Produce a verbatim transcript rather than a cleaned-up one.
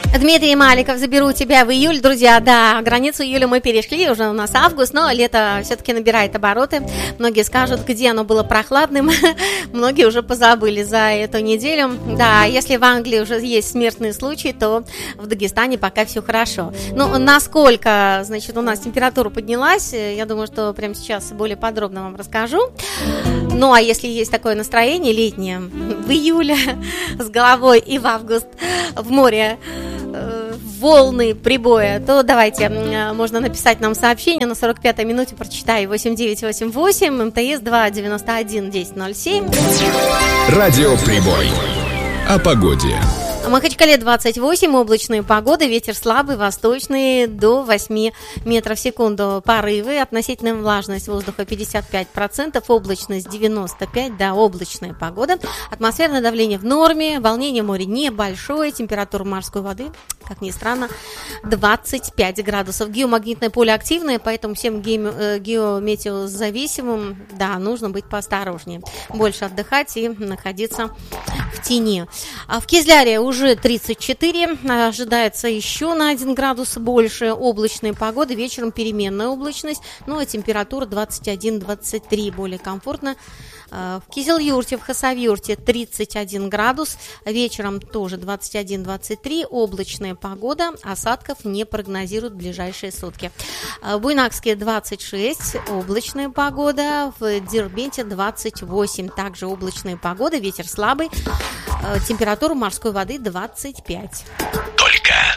Дмитрий Маликов, заберу тебя в июль, друзья. Да, границу июля мы перешли, уже у нас август, но лето все-таки набирает обороты. Многие скажут, где оно было прохладным. Многие уже позабыли за эту неделю. Да, если в Англии уже есть смертные случаи, то в Дагестане пока все хорошо. Ну, насколько, значит, у нас температура поднялась, я думаю, что прямо сейчас более подробно вам расскажу. Ну, а если есть такое настроение летнее в июле с головой и в август в море, волны прибоя, то давайте, можно написать нам сообщение на сорок пятой минуте, прочитай восемь девять восемь восемь, МТС два девяносто один десять ноль семь. Радио Прибой. О погоде. В Махачкале двадцать восемь, облачная погода, ветер слабый, восточный, до восемь метров в секунду. Порывы, относительная влажность воздуха пятьдесят пять процентов, облачность девяносто пять процентов, да, облачная погода. Атмосферное давление в норме, волнение моря небольшое, температура морской воды, как ни странно, двадцать пять градусов. Геомагнитное поле активное, поэтому всем ге- геометеозависимым, да, нужно быть поосторожнее. Больше отдыхать и находиться в тени. А в Кизляре уже тридцать четыре, ожидается еще на один градус больше, облачная погода, вечером переменная облачность, ну а температура двадцать один - двадцать три, более комфортно. В Кизилюрте, в Хасавюрте тридцать один градус, вечером тоже двадцать один - двадцать три, облачная погода, осадков не прогнозируют в ближайшие сутки. В Буйнакске двадцать шесть, облачная погода, в Дербенте двадцать восемь, также облачная погода, ветер слабый, температура морской воды двадцать пять. Только